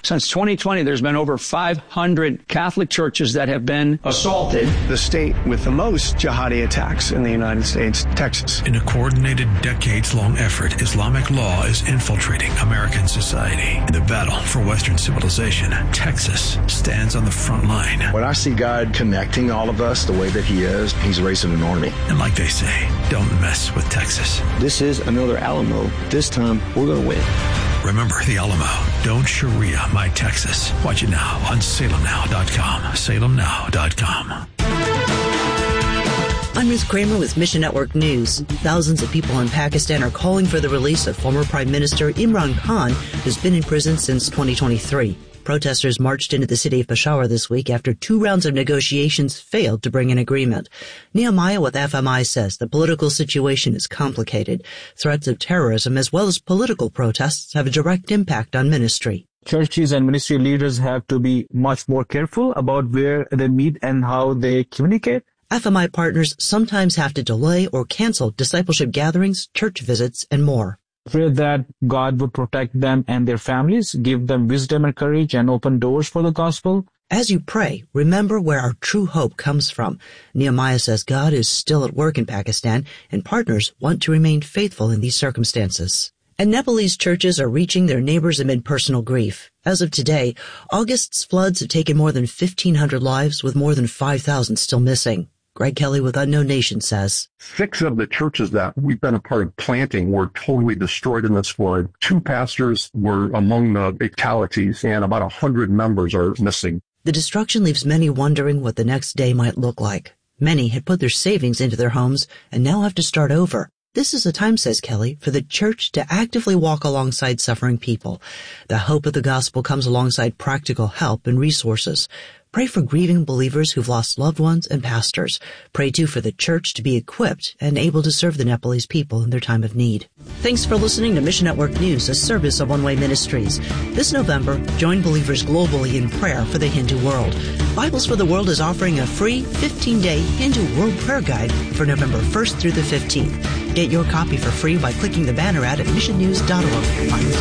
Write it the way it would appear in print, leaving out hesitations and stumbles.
Since 2020, there's been over 500 Catholic churches that have been assaulted. The state with the most jihadi attacks in the United States, Texas. In a coordinated, decades-long effort, Islamic law is infiltrating American society. In the battle for Western civilization, Texas stands on the front line. When I see God connecting all of us the way that he is, he's raising an army. And like they say, don't mess with Texas. This is another Alamo. This time, we're going to win. Remember the Alamo. Don't Sharia my Texas. Watch it now on salemnow.com. salemnow.com. I'm Ruth Kramer with Mission Network News. Thousands of people in Pakistan are calling for the release of former Prime Minister Imran Khan, who's been in prison since 2023. Protesters marched into the city of Peshawar this week after 2 rounds of negotiations failed to bring an agreement. Nehemiah with FMI says the political situation is complicated. Threats of terrorism as well as political protests have a direct impact on ministry. Churches and ministry leaders have to be much more careful about where they meet and how they communicate. FMI partners sometimes have to delay or cancel discipleship gatherings, church visits, and more. Pray that God would protect them and their families, give them wisdom and courage, and open doors for the gospel. As you pray, remember where our true hope comes from. Nehemiah says God is still at work in Pakistan, and partners want to remain faithful in these circumstances. And Nepalese churches are reaching their neighbors amid personal grief. As of today, August's floods have taken more than 1,500 lives, with more than 5,000 still missing. Greg Kelly with Unknown Nation says 6 of the churches that we've been a part of planting were totally destroyed in this flood. 2 pastors were among the fatalities, and about 100 members are missing. The destruction leaves many wondering what the next day might look like. Many had put their savings into their homes and now have to start over. This is a time, says Kelly, for the church to actively walk alongside suffering people. The hope of the gospel comes alongside practical help and resources. Pray for grieving believers who've lost loved ones and pastors. Pray, too, for the church to be equipped and able to serve the Nepalese people in their time of need. Thanks for listening to Mission Network News, a service of One Way Ministries. This November, join believers globally in prayer for the Hindu world. Bibles for the World is offering a free 15-day Hindu World Prayer Guide for November 1st through the 15th. Get your copy for free by clicking the banner ad at missionnews.org.